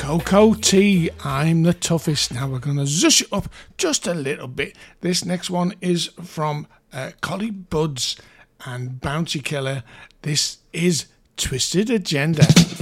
Cocoa Tea, I'm the toughest. Now we're going to zush it up just a little bit. This next one is from Collie Buddz and Bounty Killer. This is Twisted Agenda.